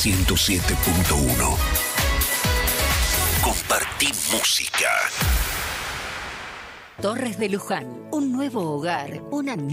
107.1. Compartí música. Torres de Luján, un nuevo hogar, una